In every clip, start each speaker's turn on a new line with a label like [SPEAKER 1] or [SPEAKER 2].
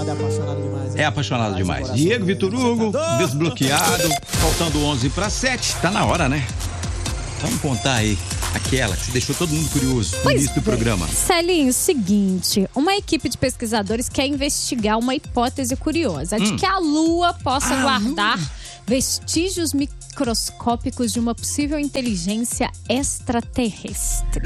[SPEAKER 1] moda é apaixonado demais.
[SPEAKER 2] É apaixonado demais. Diego Vitor Hugo, desbloqueado, faltando 11:07. Tá na hora, né? Vamos contar aí aquela que deixou todo mundo curioso no início do programa.
[SPEAKER 3] Celinho, seguinte, uma equipe de pesquisadores quer investigar uma hipótese curiosa, de que a Lua possa guardar vestígios microscópicos de uma possível inteligência extraterrestre.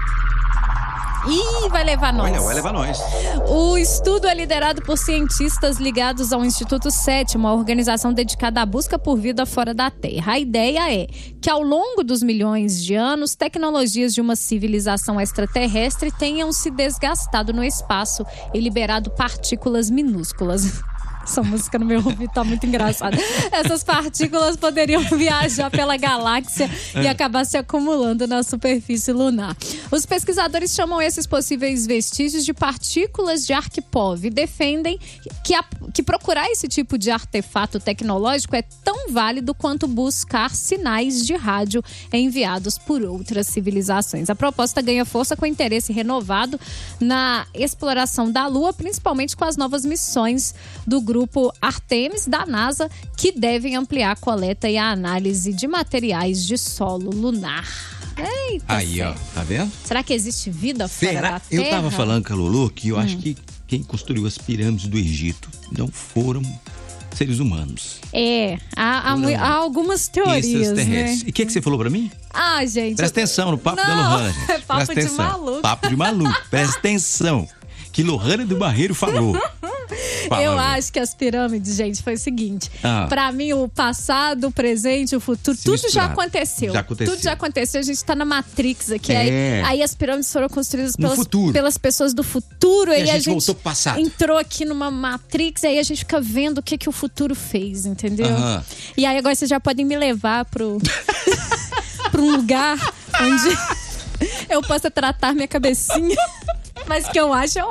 [SPEAKER 3] Ih, vai levar nós.
[SPEAKER 2] Olha, vai levar nós.
[SPEAKER 3] O estudo é liderado por cientistas ligados ao Instituto 7, uma organização dedicada à busca por vida fora da Terra. A ideia é que ao longo dos milhões de anos, tecnologias de uma civilização extraterrestre tenham se desgastado no espaço e liberado partículas minúsculas. Essa música no meu ouvido tá muito engraçada. Essas partículas poderiam viajar pela galáxia e acabar se acumulando na superfície lunar. Os pesquisadores chamam esses possíveis vestígios de partículas de Arkhipov e defendem que procurar esse tipo de artefato tecnológico é tão válido quanto buscar sinais de rádio enviados por outras civilizações. A proposta ganha força com interesse renovado na exploração da Lua, principalmente com as novas missões do grupo Artemis da NASA, que devem ampliar a coleta e a análise de materiais de solo lunar. Eita,
[SPEAKER 2] aí, ó, tá vendo?
[SPEAKER 3] Será que existe vida fora da Terra?
[SPEAKER 2] Eu tava falando com a Lulu que eu acho que quem construiu as pirâmides do Egito não foram seres humanos.
[SPEAKER 3] Há algumas teorias, né?
[SPEAKER 2] E o que você falou pra mim?
[SPEAKER 3] Gente...
[SPEAKER 2] Presta atenção no papo da Lohane.
[SPEAKER 3] É papo de maluco.
[SPEAKER 2] Papo de maluco. Presta atenção. Que Lohane do Barreiro falou.
[SPEAKER 3] Eu acho que as pirâmides, gente, foi o seguinte. Pra mim, o passado, o presente, o futuro, tudo já aconteceu. Tudo já aconteceu. A gente tá na Matrix aqui. Aí as pirâmides foram construídas pelas pessoas do futuro.
[SPEAKER 2] E a gente voltou pro passado.
[SPEAKER 3] Entrou aqui numa Matrix. Aí a gente fica vendo o que o futuro fez, entendeu? E aí agora vocês já podem me levar pra um lugar onde eu possa tratar minha cabecinha. Mas que eu acho.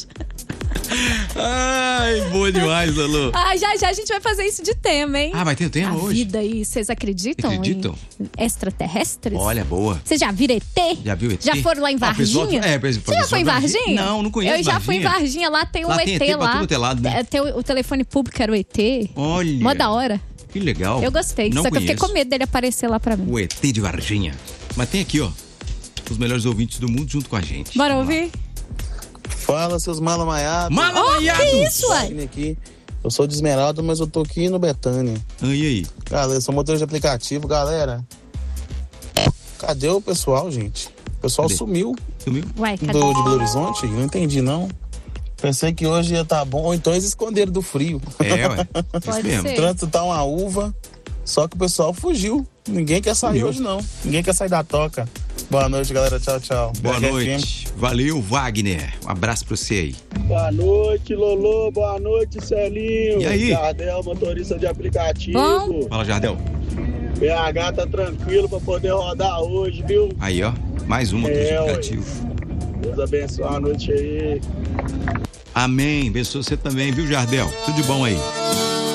[SPEAKER 2] Ai, boa demais, Lulu.
[SPEAKER 3] Já a gente vai fazer isso de tema, hein?
[SPEAKER 2] Vai ter tema hoje?
[SPEAKER 3] A vida aí, vocês acreditam em extraterrestres?
[SPEAKER 2] Olha, boa.
[SPEAKER 3] Você já viram ET?
[SPEAKER 2] Já viu ET?
[SPEAKER 3] Já foram lá em Varginha?
[SPEAKER 2] Você
[SPEAKER 3] já foi em Varginha?
[SPEAKER 2] Não conheço.
[SPEAKER 3] Eu já fui em Varginha, lá tem um ET lá.
[SPEAKER 2] Né?
[SPEAKER 3] O telefone público era o ET.
[SPEAKER 2] Olha.
[SPEAKER 3] Mó da hora.
[SPEAKER 2] Que legal.
[SPEAKER 3] Eu gostei, só que eu fiquei com medo dele aparecer lá pra mim.
[SPEAKER 2] O ET de Varginha. Mas tem aqui, ó, os melhores ouvintes do mundo junto com a gente.
[SPEAKER 3] Bora ouvir?
[SPEAKER 4] Fala, seus malamaiados.
[SPEAKER 3] Que isso, ué?
[SPEAKER 4] Aqui. Eu sou de Esmeralda, mas eu tô aqui no Betânia.
[SPEAKER 2] E aí?
[SPEAKER 4] Galera, eu sou motorista de aplicativo. Galera, cadê o pessoal, gente? O pessoal sumiu.
[SPEAKER 3] Ué,
[SPEAKER 4] de Belo Horizonte? Não entendi, não. Pensei que hoje ia tá bom. Ou então eles esconderam do frio.
[SPEAKER 2] Ué.
[SPEAKER 3] Pode ser.
[SPEAKER 4] O trânsito tá uma uva. Só que o pessoal fugiu. Ninguém quer sair hoje, não. Ninguém quer sair da toca. Boa noite, galera. Tchau, tchau.
[SPEAKER 2] Boa noite. Valeu, Wagner. Um abraço pra você aí.
[SPEAKER 5] Boa noite, Lolo. Boa noite, Celinho.
[SPEAKER 2] E aí?
[SPEAKER 5] Jardel, motorista de aplicativo.
[SPEAKER 2] Fala, Jardel.
[SPEAKER 5] BH tá tranquilo pra poder rodar hoje, viu?
[SPEAKER 2] Aí, ó. Mais um motorista de aplicativo.
[SPEAKER 5] Deus abençoe a noite aí.
[SPEAKER 2] Amém. Abençoe você também, viu, Jardel? Tudo de bom aí.